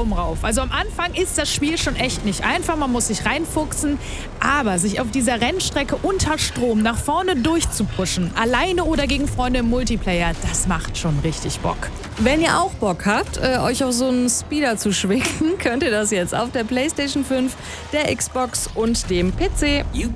Daumen rauf. Also am Anfang ist das Spiel schon echt nicht einfach, man muss sich reinfuchsen, aber sich auf dieser Rennstrecke unter Strom nach vorne durchzupushen, alleine oder gegen Freunde im Multiplayer, das macht schon richtig Bock. Wenn ihr auch Bock habt, euch auf so einen Speeder zu schwingen, könnt ihr das jetzt auf der PlayStation 5, der Xbox und dem PC.